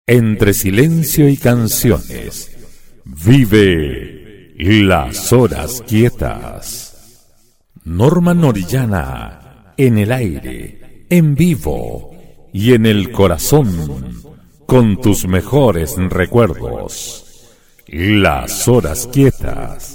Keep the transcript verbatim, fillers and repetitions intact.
Entre silencio y canciones, vive Las Horas Quietas. Norman Orellana, en el aire, en vivo y en el corazón, con tus mejores recuerdos. Las Horas Quietas.